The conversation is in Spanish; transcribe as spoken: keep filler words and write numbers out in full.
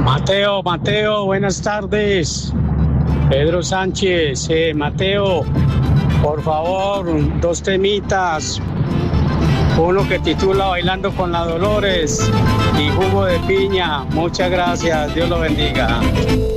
Mateo, Mateo, buenas tardes. Pedro Sánchez, eh, Mateo, por favor, dos temitas. Uno que titula Bailando con la Dolores y Jugo de Piña. Muchas gracias, Dios lo bendiga.